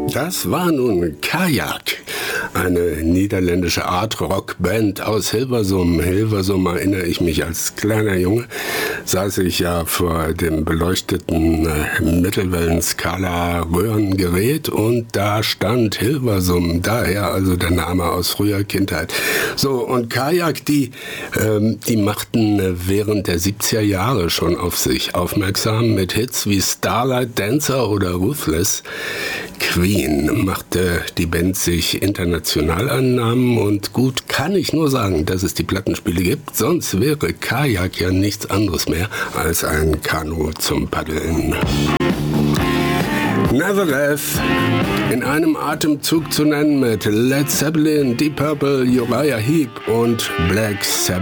Das war nun Kajak, eine niederländische Art-Rock-Band aus Hilversum. Hilversum, erinnere ich mich, als kleiner Junge saß ich ja vor dem beleuchteten Mittelwellen-Skala-Röhrengerät und da stand Hilversum, daher also der Name aus früher Kindheit. So, und Kajak, die machten während der 70er Jahre schon auf sich aufmerksam mit Hits wie Starlight Dancer oder Ruthless. Queen machte die Band sich international einen Namen und gut kann ich nur sagen, dass es die Plattenspiele gibt, sonst wäre Kajak ja nichts anderes mehr als ein Kanu zum Paddeln. Nevertheless, in einem Atemzug zu nennen mit Led Zeppelin, Deep Purple, Uriah Heep und Black Sabbath.